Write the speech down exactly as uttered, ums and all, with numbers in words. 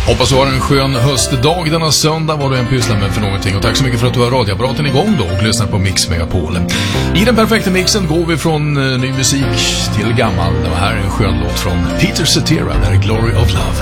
Hoppas du har en skön höstdag denna söndag, vad du än pysslar med för någonting. Och tack så mycket för att du har radioapparaten igång då och lyssnar på Mix Megapol. I den perfekta mixen går vi från uh, ny musik till gammal. Och här är en skön låt från Peter Cetera, där är Glory of Love.